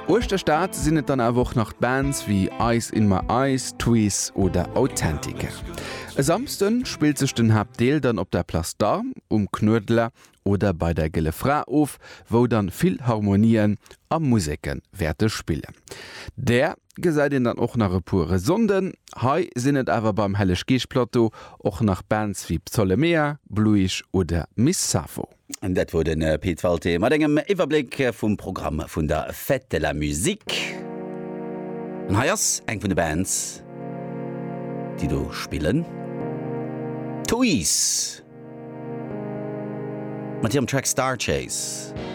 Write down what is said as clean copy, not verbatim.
Osterstaat sinnet dann awoch nach Bands wie Ice in My Eyes, Tweez oder Authentica. Samsten spielt sich den Hauptdeel dann op der Place d'Armes, Knödler oder bei der Gelle Fra auf, wo dann viel Harmonien am Musiken Werte spielen. Der gesäit den dann auch nach pure Sonden, hei sinnet aber beim Hellech Geesplateau auch nach Bands wie Ptolemea, Bluisch oder Miss Safo. Und dat wurde den Piet Walte mat engem Iwerblick vum Programm vun der Fête de la Musique. Und heiers eng vun de Bands, die du spielen. Tweez. Mit ihrem Track Star Chase.